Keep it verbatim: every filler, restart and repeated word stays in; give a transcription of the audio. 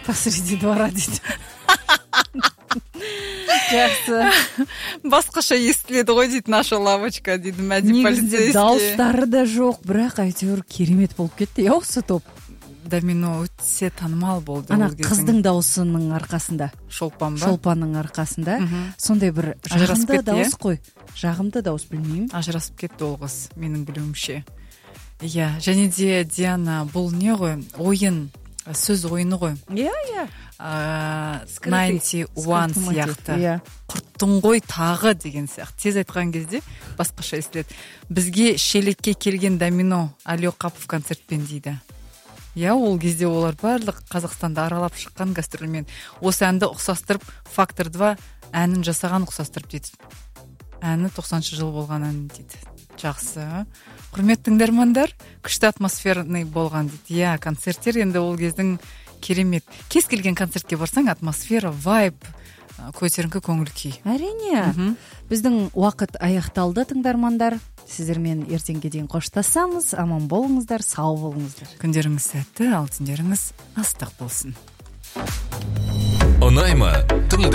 посреди двора дейді. Жақсы. Басқаша естіледі ғой дейді, наша лавочка дейді, мәди полицейский. Негізінде дауыстары да жоқ, бірақ әйтеуір керемет болып кетті. Я осы топ. Домино өте танымал болды. Ана қыздың дауысының арқасында. Шолпан ба? Шолпанның арқасында. Сондай бір жағымды дауыс қой. Жағымды дауыс, білмеймін. Ажырасып кетті ол қыз, менің білуімше. Иә, және де Диана, бұл не ғой? Ойын, сөз ойыны ғой. Иә, иә. ninety one сияқты. Құрттың ғой тағы деген сияқты. Тез айтқан кезде басқаша естіледі. Бізге шелекке келген Домино Али Оқапов концертпен дейді. Иә, ол кезде олар барлық Қазақстанды аралап шыққан гастрольмен. Осы әнді ұқсастырып, Фактор два әнін жасаған ұқсастырып дейді. Әні тоқсаныншы жыл болған ән дейді. Жақсы. Құрметті тыңдармандар, күшті атмосферный болған дейді. Иә, концерттер енді ол кездің керемет. Кез келген концертке барсаң, атмосфера, вайб, көтеріңкі көңіл күй. Әрине. Біздің уақыт аяқталды, тыңдармандар. Сіздермен ертеңге дейін қоштасамыз. Аман болыңыздар, сау болыңыздар. Күндеріңіз сәтті, ал түндеріңіз ыстық болсын. Ұнай ма?